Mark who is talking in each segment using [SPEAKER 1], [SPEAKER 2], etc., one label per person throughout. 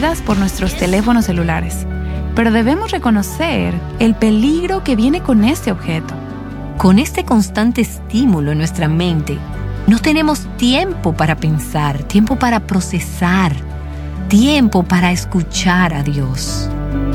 [SPEAKER 1] distraídas por nuestros teléfonos celulares, pero debemos reconocer el peligro que viene con este objeto.
[SPEAKER 2] Con este constante estímulo en nuestra mente, no tenemos tiempo para pensar, tiempo para procesar, tiempo para escuchar a Dios.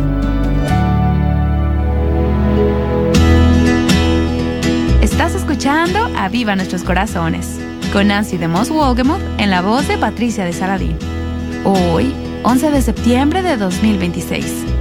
[SPEAKER 1] Estás escuchando Aviva Nuestros Corazones, con Nancy de Moss Wolgemuth en la voz de Patricia de Saladín. Hoy, 11 de septiembre de 2026.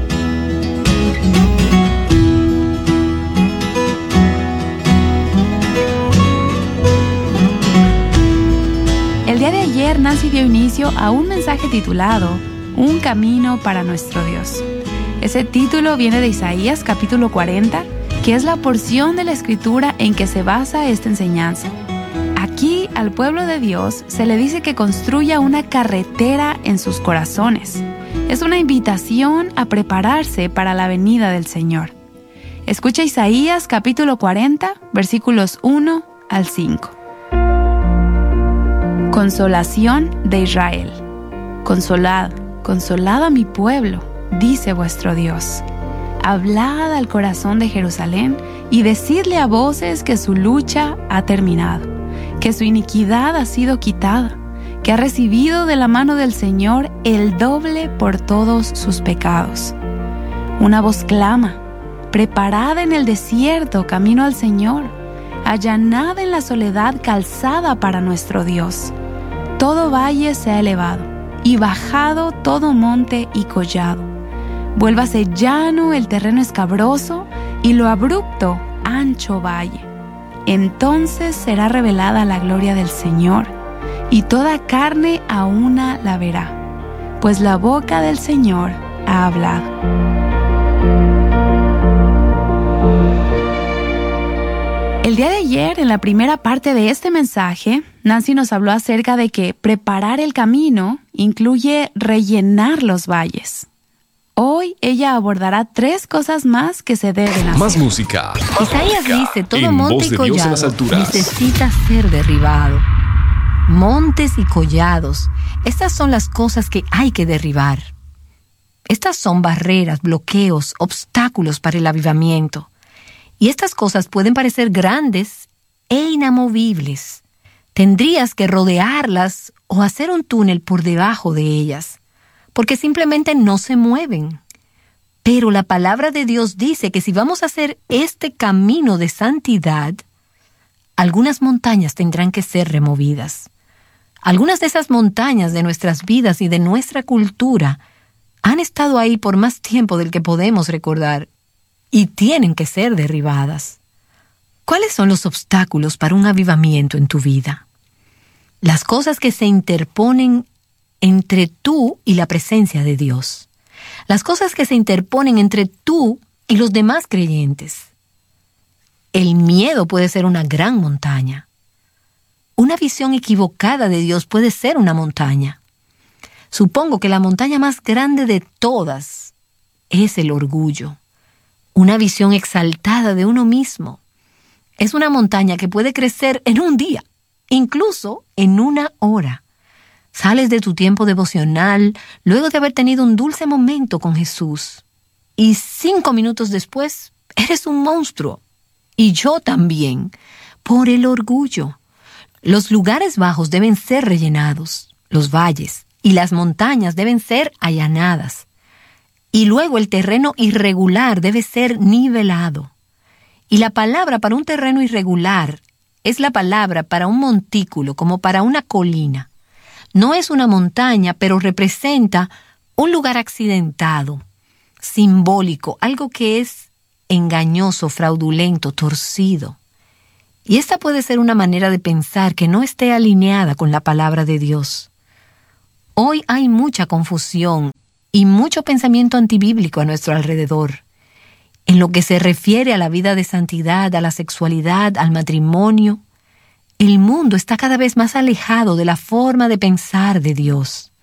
[SPEAKER 1] El día de ayer, Nancy dio inicio a un mensaje titulado Un camino para nuestro Dios. Ese título viene de Isaías capítulo 40, que es la porción de la Escritura en que se basa esta enseñanza. Aquí, al pueblo de Dios, se le dice que construya una carretera en sus corazones. Es una invitación a prepararse para la venida del Señor. Escucha Isaías capítulo 40, versículos 1 al 5. Consolación de Israel. Consolad, consolad a mi pueblo, dice vuestro Dios. Hablad al corazón de Jerusalén y decidle a voces que su lucha ha terminado, que su iniquidad ha sido quitada, que ha recibido de la mano del Señor el doble por todos sus pecados. Una voz clama: preparad en el desierto camino al Señor, allanad en la soledad calzada para nuestro Dios. Todo valle sea elevado, y bajado todo monte y collado. Vuélvase llano el terreno escabroso, y lo abrupto ancho valle. Entonces será revelada la gloria del Señor, y toda carne a una la verá, pues la boca del Señor ha hablado. El día de ayer, en la primera parte de este mensaje, Nancy nos habló acerca de que preparar el camino incluye rellenar los valles. Hoy ella abordará 3 cosas más que se deben hacer.
[SPEAKER 3] Más música.
[SPEAKER 2] Isaías dice, todo monte y collado
[SPEAKER 3] alturas
[SPEAKER 2] necesita ser derribado. Montes y collados, estas son las cosas que hay que derribar. Estas son barreras, bloqueos, obstáculos para el avivamiento. Y estas cosas pueden parecer grandes e inamovibles. Tendrías que rodearlas o hacer un túnel por debajo de ellas, porque simplemente no se mueven. Pero la palabra de Dios dice que si vamos a hacer este camino de santidad, algunas montañas tendrán que ser removidas. Algunas de esas montañas de nuestras vidas y de nuestra cultura han estado ahí por más tiempo del que podemos recordar y tienen que ser derribadas. ¿Cuáles son los obstáculos para un avivamiento en tu vida? Las cosas que se interponen entre tú y la presencia de Dios. Las cosas que se interponen entre tú y los demás creyentes. El miedo puede ser una gran montaña. Una visión equivocada de Dios puede ser una montaña. Supongo que la montaña más grande de todas es el orgullo. Una visión exaltada de uno mismo. Es una montaña que puede crecer en un día, incluso en una hora. Sales de tu tiempo devocional luego de haber tenido un dulce momento con Jesús. Y 5 minutos después, eres un monstruo. Y yo también, por el orgullo. Los lugares bajos deben ser rellenados, los valles y las montañas deben ser allanadas. Y luego el terreno irregular debe ser nivelado. Y la palabra para un terreno irregular es la palabra para un montículo, como para una colina. No es una montaña, pero representa un lugar accidentado, simbólico, algo que es engañoso, fraudulento, torcido. Y esta puede ser una manera de pensar que no esté alineada con la palabra de Dios. Hoy hay mucha confusión y mucho pensamiento antibíblico a nuestro alrededor. En lo que se refiere a la vida de santidad, a la sexualidad, al matrimonio, el mundo está cada vez más alejado de la forma de pensar de Dios.